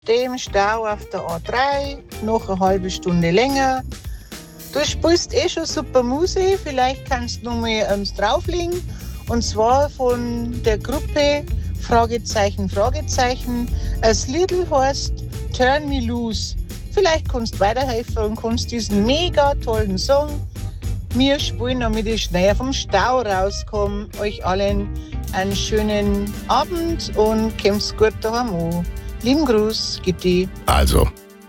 dem Stau auf der A3, noch eine halbe Stunde länger. Du spielst eh schon super Musik, vielleicht kannst du noch mal drauflegen. Und zwar von der Gruppe Fragezeichen, Fragezeichen. Das Lied heißt Turn Me Loose. Vielleicht kannst du weiterhelfen und kannst diesen mega tollen Song mir spielen, damit ich schneller vom Stau rauskomme. Euch allen einen schönen Abend und kommt's gut daheim an. Lieben Gruß, Gitti. Also,